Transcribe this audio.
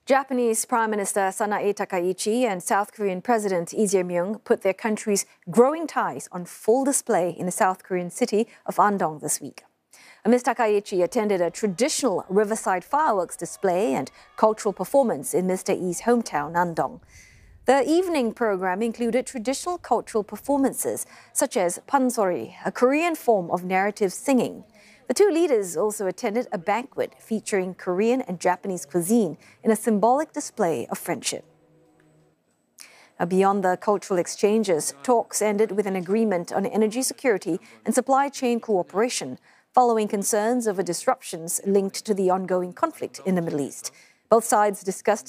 Japanese Prime Minister Sanae Takaichi and South Korean President Lee Jae-myung put their countries' growing ties on full display in the South Korean city of Andong this week. Ms. Takaichi attended a traditional riverside fireworks display and cultural performance in Mr. Lee's hometown, Andong. The evening program included traditional cultural performances such as pansori, a Korean form of narrative singing. The two leaders also attended a banquet featuring Korean and Japanese cuisine in a symbolic display of friendship. Beyond the cultural exchanges, talks ended with an agreement on energy security and supply chain cooperation, following concerns over disruptions linked to the ongoing conflict in the Middle East. Both sides discussed